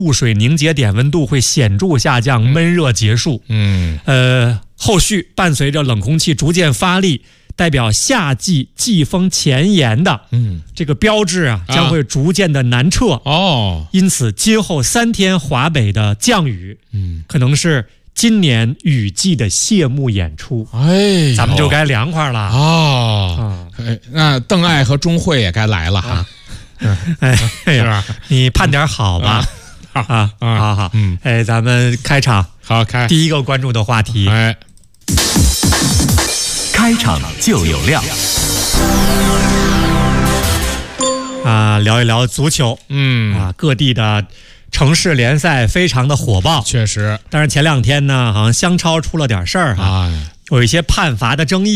雾水凝结点温度会显著下降，闷热结束。后续伴随着冷空气逐渐发力，代表夏季季风前沿的这个标志啊，将会逐渐的南撤。因此今后3天华北的降雨，可能是今年雨季的谢幕演出。咱们就该凉快了。 那邓艾和钟会也该来了哈。 你盼点好吧。好，咱们开场， 好开第一个关注的话题。 开场就有料聊一聊足球。各地的城市联赛非常的火爆， 确实。 但是前2天呢，好像香超出了点事儿有一些判罚的争议。